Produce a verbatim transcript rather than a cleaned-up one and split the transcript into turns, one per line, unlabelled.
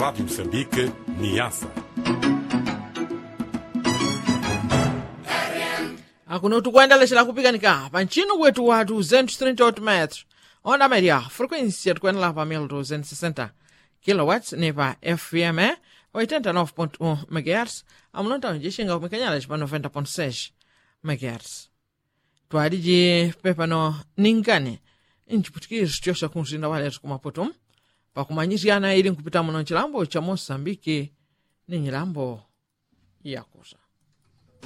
Rádio Moçambique, Niassa.
Akuno tukuendelea kupikanika panchino kwetu wa duzentos e trinta e oito metros onda média frequência tukuendelea pa mil duzentos e sessenta kilowatts ne pa F M oitenta e nove ponto um megahertz amunonta njishinga kumikanyala pa noventa ponto seis megahertz twadiji pepano ningane inchiputikiri chosha kunzinda wale kumaputum pakumanyizana ili nkupita muno chilambo cha Moçambique ni nyilambo yakusa